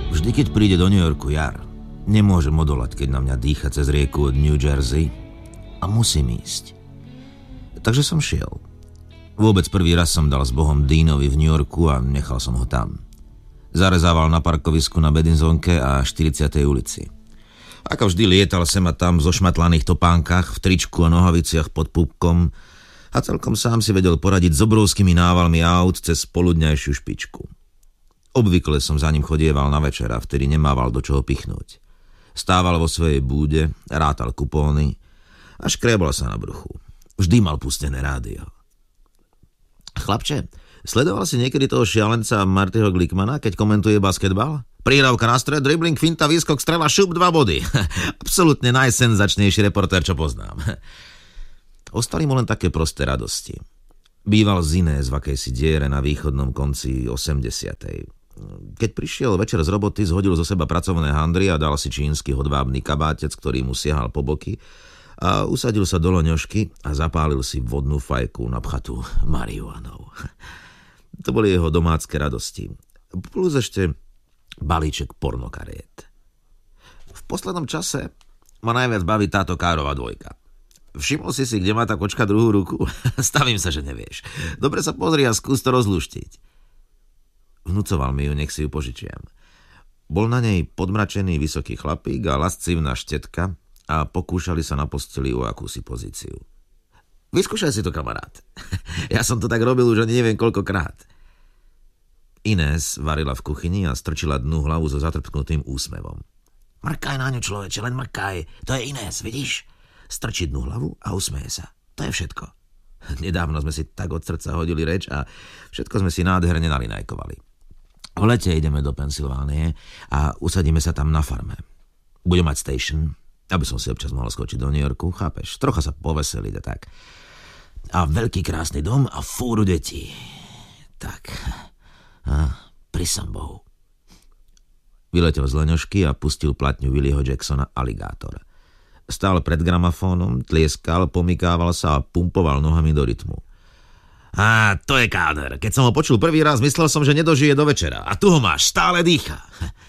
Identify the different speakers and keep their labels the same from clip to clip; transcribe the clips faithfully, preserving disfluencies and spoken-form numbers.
Speaker 1: Vždy, keď príde do New Yorku jar, nemôžem odolať, keď na mňa dýcha cez rieku od New Jersey a musím ísť. Takže som šiel. Vôbec prvý raz som dal s Bohom Deanovi v New Yorku a nechal som ho tam. Zarezával na parkovisku na Bedinsonke a štyridsiatej ulici. Ako vždy lietal sem a tam v zošmatlaných topánkach, v tričku a nohaviciach pod pupkom a celkom sám si vedel poradiť s obrovskými návalmi aut cez poludňajšiu špičku. Obvykle som za ním chodieval na večer a vtedy nemával do čoho pichnúť. Stával vo svojej búde, rátal kupóny a škriebal sa na bruchu. Vždy mal pustené rádio. Chlapče, sledoval si niekedy toho šialenca Martyho Glickmana, keď komentuje basketbal? Prihrávka na stred, dribbling, finta, výskok, strela, šup, dva body. Absolútne najsenzačnejší reportér, čo poznám. Ostali mu len také prosté radosti. Býval z Inés v akejsi diere na východnom konci osemdesiatej. Keď prišiel večer z roboty, zhodil zo seba pracovné handry a dal si čínsky hodvábny kabátec, ktorý mu siahal po boky, a usadil sa do loňožky a zapálil si vodnú fajku napchatú marihuanou. To boli jeho domácké radosti. Plus ešte balíček pornokariet. V poslednom čase ma najviac baví táto Károva dvojka. Všimol si si, kde má tá kočka druhú ruku? Stavím sa, že nevieš. Dobre sa pozri a skús to rozluštiť. Vnúcoval mi ju, nech si ju požičiam. Bol na nej podmračený vysoký chlapík a lascivná štetka a pokúšali sa na posteli o akúsi pozíciu. Vyskúšaj si to, kamarát. Ja som to tak robil už ani neviem koľkokrát. Inés varila v kuchyni a strčila dnu hlavu so zatrpknutým úsmevom. Mrkaj na ňu, človeče, len mrkaj. To je Inés, vidíš? Strčí dnu hlavu a usmeje sa. To je všetko. Nedávno sme si tak od srdca hodili reč a všetko sme si nádherne nalinajkovali. V lete ideme do Pensylvánie a usadíme sa tam na farme. Budem mať station, aby som si občas mohol skočiť do New Yorku, chápeš? Trocha sa poveseliť a tak. A veľký krásny dom a fúru detí. Tak. A prisam Bohu. Vyletel z leňošky a pustil platňu Willyho Jacksona Alligátor. Stál pred gramafónom, tlieskal, pomykával sa a pumpoval nohami do rytmu. Á, to je káder. Keď som ho počul prvý raz, myslel som, že nedožije do večera. A tu ho máš, stále dýcha.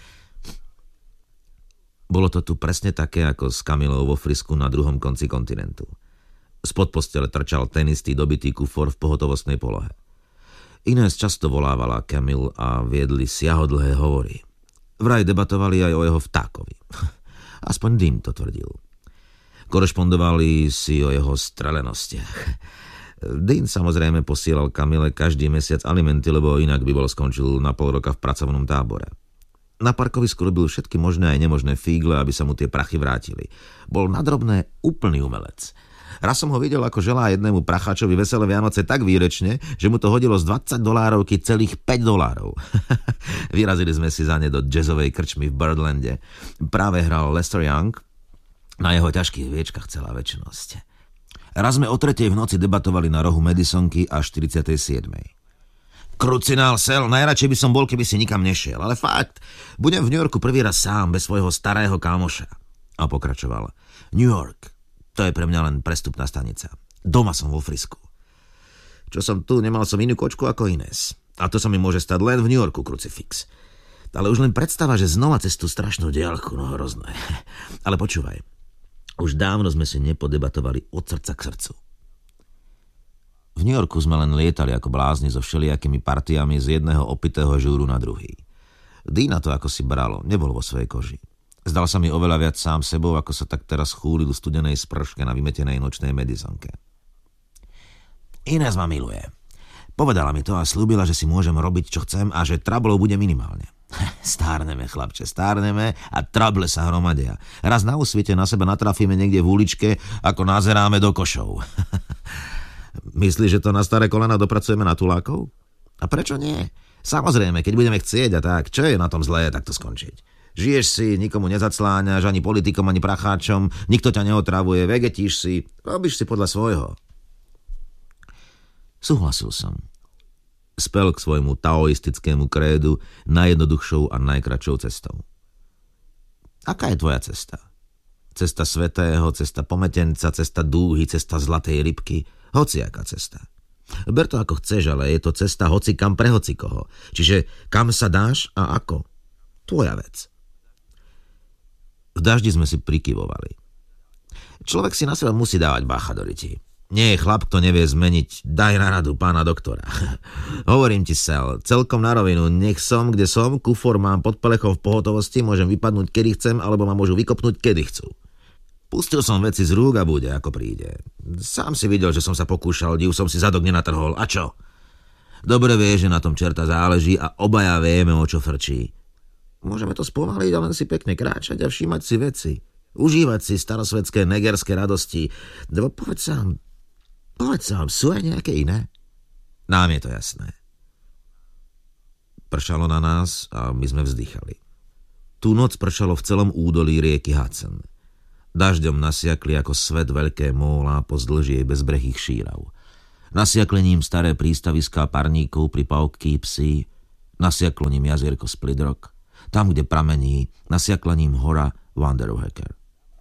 Speaker 1: Bolo to tu presne také ako s Camilou vo Frisku na druhom konci kontinentu. Spod postele trčal ten istý dobitý kufor v pohotovostnej polohe. Inés často volávala Camille a viedli siahodlhé hovory. Vraj debatovali aj o jeho vtákovi. Aspoň Dean to tvrdil. Korešpondovali si o jeho strelenostiach. Dean samozrejme posielal Camille každý mesiac alimenty, lebo inak by bol skončil na pol roka v pracovnom tábore. Na parkovisku robil všetky možné aj nemožné fígle, aby sa mu tie prachy vrátili. Bol na drobné úplný umelec. Raz som ho videl, ako želá jednému pracháčovi veselé Vianoce tak výrečne, že mu to hodilo z dvadsať dolárovky celých päť dolárov. Vyrazili sme si za ne do jazzovej krčmy v Birdlande. Práve hral Lester Young, na jeho ťažkých viečkach celá večnosť. Raz sme o tretej v noci debatovali na rohu Madisonky a štyridsiatej siedmej Krucinál sel, najradšej by som bol, keby si nikam nešiel, ale fakt, budem v New Yorku prvý raz sám, bez svojho starého kámoša. A pokračoval. New York, to je pre mňa len prestupná stanica. Doma som vo Frisku. Čo som tu, nemal som inú kočku ako Inés. A to sa mi môže stať len v New Yorku, krucifix. Ale už len predstava, že znova cez tú strašnú diaľku, no hrozné. Ale počúvaj, už dávno sme si nepodebatovali od srdca k srdcu. V New Yorku sme len lietali ako blázni so všelijakými partiami z jedného opitého žúru na druhý. Deana to ako si bralo, nebol vo svojej koži. Zdal sa mi oveľa viac sám sebou, ako sa tak teraz chúlil v studenej sprške na vymetenej nočnej Madisonke. Inés ma miluje. Povedala mi to a slúbila, že si môžem robiť, čo chcem a že trablov bude minimálne. Stárneme, chlapče, stárneme a trable sa hromadia. Raz na úsvite na seba natrafíme niekde v uličke, ako nazeráme do košov. Myslíš, že to na staré kolena dopracujeme na tulákov? A prečo nie? Samozrejme, keď budeme chcieť a tak, čo je na tom zlé, tak to skončiť. Žiješ si, nikomu nezacláňaš, ani politikom, ani pracháčom, nikto ťa neotravuje, vegetíš si, robíš si podľa svojho. Súhlasil som. Spel k svojmu taoistickému krédu najjednoduchšou a najkračšou cestou. Aká je tvoja cesta? Cesta svätého, cesta pometenca, cesta dúhy, cesta zlatej rybky, hociaká cesta. Ber to ako chceš, ale je to cesta hoci kam pre hocikoho. Čiže kam sa dáš a ako? tvoja vec. V daždi sme si prikyvovali. Človek si na seba musí dávať bacha do ryti. Nie je chlap, kto nevie zmeniť, daj na radu pána doktora. Hovorím ti, Sel, celkom na rovinu, nech som, kde som, kufor mám pod pelechou v pohotovosti, môžem vypadnúť, kedy chcem, alebo ma môžu vykopnúť, kedy chcú. Pustil som veci z rúk a bude, ako príde. Sám si videl, že som sa pokúšal, div som si zadok nenatrhol. A čo? Dobre vie, že na tom čerta záleží a obaja vieme, o čo frčí. Môžeme to spomaliť a len si pekne kráčať a všímať si veci. Užívať si starosvedské negerské radosti. Lebo povedz sám, povedz sám, sú aj nejaké iné? Nám je to jasné. Pršalo na nás a my sme vzdychali. Tú noc pršalo v celom údolí rieky Hudson. Dažďom nasiakli ako svet veľké móla pozdĺž jej bezbrehých šírav. Nasiakli ním staré prístaviská parníkov pri Paukky Psi, nasiaklo ním jazierko Split Rock, tam, kde pramení, nasiakla ním hora Wanderhacker.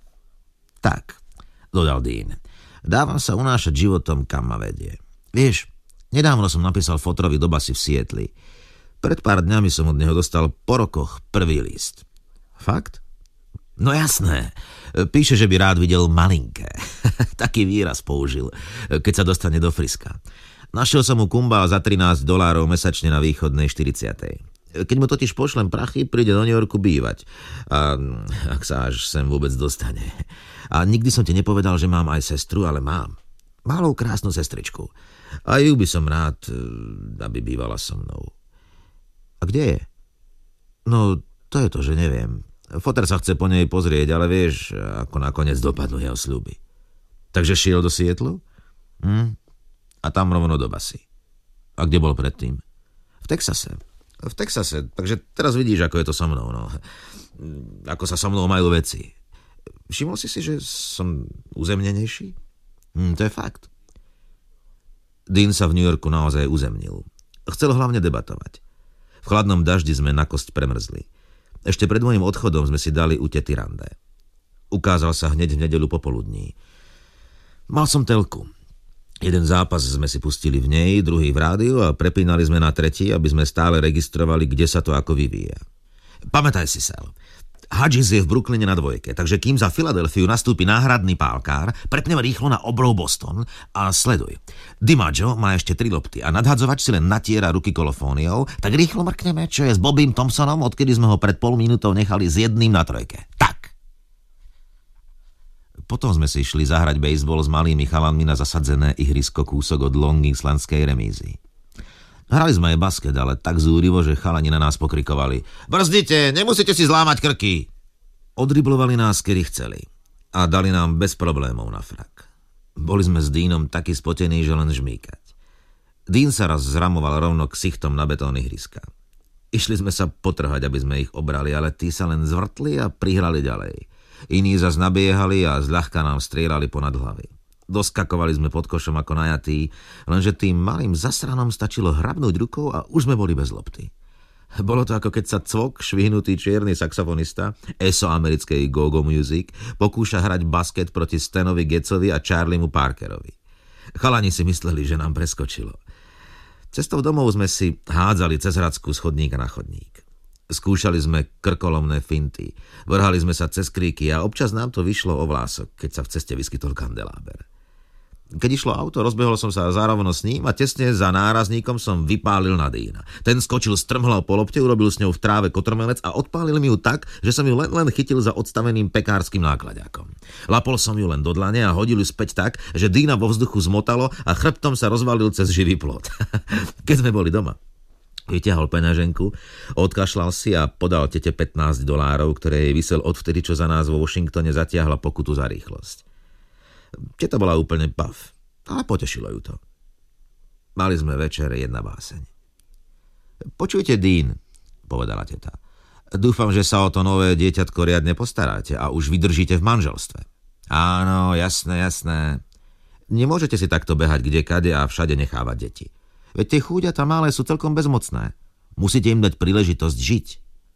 Speaker 1: Tak, dodal Dean, dávam sa unášať životom, kam ma vedie. Vieš, nedávno som napísal fotrovi do basy v Sietli. Pred pár dňami som od neho dostal po rokoch prvý list. Fakt? No jasné. Píše, že by rád videl malinké. Taký výraz použil, keď sa dostane do Friska. Našiel som mu kumbál za trinásť dolárov mesačne na východnej štyridsiatej. Keď mu totiž pošlem prachy, príde do New Yorku bývať. A ak sa až sem vôbec dostane. A nikdy som ti nepovedal, že mám aj sestru, ale mám. Malou krásnu sestričku. A ju by som rád, aby bývala so mnou. A kde je? No, to je to, že neviem. Foter sa chce po nej pozrieť, ale vieš, ako nakoniec dopadnú jeho sľuby. Takže šiel do Sietlu? Hm? A tam rovno do basy. A kde bol predtým? V Texase. V Texase, takže teraz vidíš, ako je to so mnou, no. Ako sa so mnou majú veci. Všimol si si, že som uzemnenejší? Hm, to je fakt. Dean sa v New Yorku naozaj uzemnil. Chcel hlavne debatovať. V chladnom daždi sme na kosť premrzli. Ešte pred môjim odchodom sme si dali u tety rande. Ukázal sa hneď v nedeľu popoludní. Mal som telku. Jeden zápas sme si pustili v nej, druhý v rádiu a prepínali sme na tretí, aby sme stále registrovali, kde sa to ako vyvíja. Pamätaj si, Sal. Hudgens je v Brooklyne na dvojke, takže kým za Filadelfiu nastúpi náhradný pálkár, prepneme rýchlo na obrov Boston a sleduj. DiMaggio má ešte tri lopty a nadhadzovač si len natiera ruky kolofóniou, tak rýchlo mrkneme, čo je s Bobbym Thompsonom, odkedy sme ho pred pol minútou nechali s jedným na trojke. Tak. Potom sme si išli zahrať bejsbol s malými chalanmi na zasadzené ihrisko kúsok od Long Islandskej remízy. Hrali sme aj basket, ale tak zúrivo, že chalani na nás pokrikovali. Brzdite, nemusíte si zlámať krky. Odriblovali nás, kedy chceli. A dali nám bez problémov na frak. Boli sme s Deanom takí spotení, že len žmýkať. Dean sa raz zramoval rovno ksichtom na betón ihriska. Išli sme sa potrhať, aby sme ich obrali, ale tí sa len zvrtli a prihrali ďalej. Iní zas nabiehali a zľahka nám strieľali ponad hlavy. Doskakovali sme pod košom ako najatí, lenže tým malým zasranom stačilo hrabnúť rukou a už sme boli bez lopty. Bolo to ako keď sa Cvok, švihnutý čierny saxofonista, eso americkej go-go music, pokúša hrať basket proti Stanovi Getzovi a Charliemu Parkerovi. Chalani si mysleli, že nám preskočilo. Cestou domov sme si hádzali cez Hradsku z chodníka na chodník. Skúšali sme krkolomné finty, vrhali sme sa cez kríky a občas nám to vyšlo o vlások, keď sa v ceste vyskytol kandeláber. Keď išlo auto, rozbehol som sa zároveň s ním a tesne za nárazníkom som vypálil na Deana. Ten skočil strmhlo po lopte, urobil s ňou v tráve kotrmelec a odpálil mi ju tak, že som ju len len chytil za odstaveným pekárskym náklaďákom. Lapol som ju len do dlane a hodil ju späť tak, že Deana vo vzduchu zmotalo a chrbtom sa rozvalil cez živý plot. Keď sme boli doma, vyťahol peňaženku, odkašľal si a podal tete pätnásť dolárov, ktoré jej visel odvtedy, čo za nás vo Washingtone zatiahla pokutu za rýchlosť. Teta bola úplne pav, ale potešilo ju to. Mali sme večer jedna báseň. Počujte, Dean, povedala teta. Dúfam, že sa o to nové dieťatko riadne postaráte a už vydržíte v manželstve. Áno, jasné, jasné. Nemôžete si takto behať kdekade a všade nechávať deti. Veď tie chúďatá malé sú celkom bezmocné. Musíte im dať príležitosť žiť.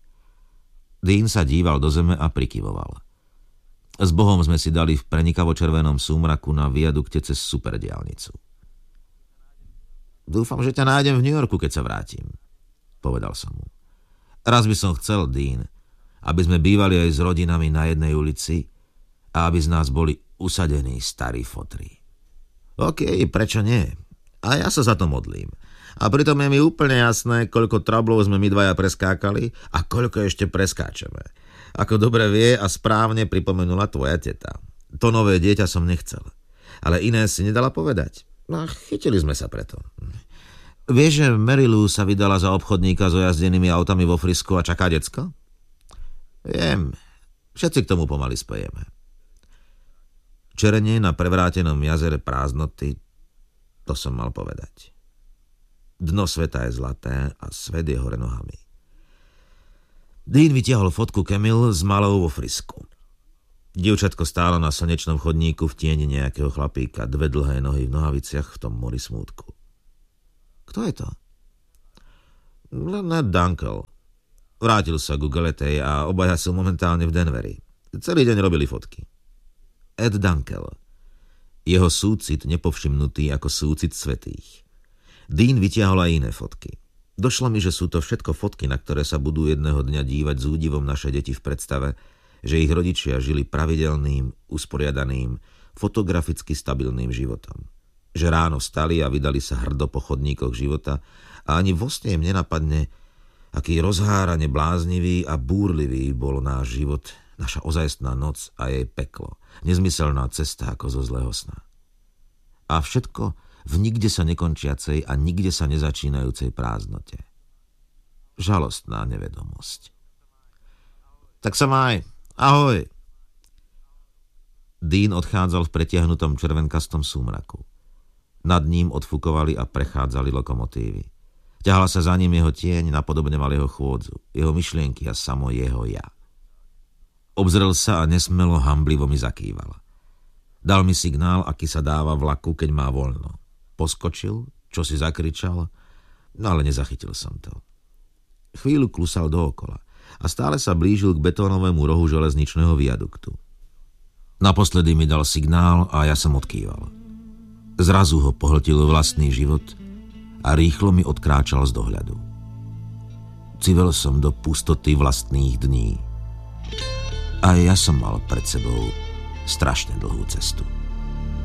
Speaker 1: Dean sa díval do zeme a prikyvoval. S Bohom sme si dali v prenikavo-červenom súmraku na viadukte cez superdiaľnicu. Dúfam, že ťa nájdem v New Yorku, keď sa vrátim, povedal som mu. Raz by som chcel, Dean, aby sme bývali aj s rodinami na jednej ulici a aby z nás boli usadení starí fotri. OK, prečo nie? A ja sa za to modlím. A pritom je mi úplne jasné, koľko trablov sme my dvaja preskákali a koľko ešte preskáčeme. Ako dobre vie a správne pripomenula tvoja teta. To nové dieťa som nechcel. Ale iné si nedala povedať. No chytili sme sa preto. Vieš, že Mary Lou sa vydala za obchodníka s ojazdenými autami vo Frisku a čaká decko? Viem. Všetci k tomu pomaly spejeme. Čerenie na prevrátenom jazere prázdnoty, to som mal povedať. Dno sveta je zlaté a svet je hore nohami. Dean vytiahol fotku Camille s malou vo Frisku. Dievčatko stálo na slnečnom chodníku v tieni nejakého chlapíka, dve dlhé nohy v nohaviciach v tom mori smútku. Kto je to? Ned Dunkel. Vrátil sa ku Galetej a obaja sú momentálne v Denveri. Celý deň robili fotky. Ed Dunkel. Jeho súcit nepovšimnutý ako súcit svätých. Dean vytiahol aj iné fotky. Došlo mi, že sú to všetko fotky, na ktoré sa budú jedného dňa dívať s údivom naše deti v predstave, že ich rodičia žili pravidelným, usporiadaným, fotograficky stabilným životom. Že ráno vstali a vydali sa hrdo po chodníkoch života a ani vo sne im nenapadne, aký rozhárane bláznivý a búrlivý bol náš život, naša ozajstná noc a jej peklo, nezmyselná cesta ako zo zlého sna. A všetko v nikde sa nekončiacej a nikde sa nezačínajúcej prázdnote. Žalostná nevedomosť. Tak sa maj. Ahoj. Dean odchádzal v pretiahnutom červenkastom súmraku. Nad ním odfukovali a prechádzali lokomotívy. Ťahala sa za ním jeho tieň, napodobňoval jeho chôdzu, jeho myšlienky a samo jeho ja. Obzrel sa a nesmelo hamblivo mi zakýval. Dal mi signál, aký sa dáva vlaku, keď má voľno. Poskočil, čo si zakričal, no ale nezachytil som to. Chvíľu klusal dookola a stále sa blížil k betónovému rohu železničného viaduktu. Naposledy mi dal signál a ja som odkýval. Zrazu ho pohltil vlastný život a rýchlo mi odkráčal z dohľadu. Civel som do pustoty vlastných dní. A ja som mal pred sebou strašne dlhú cestu.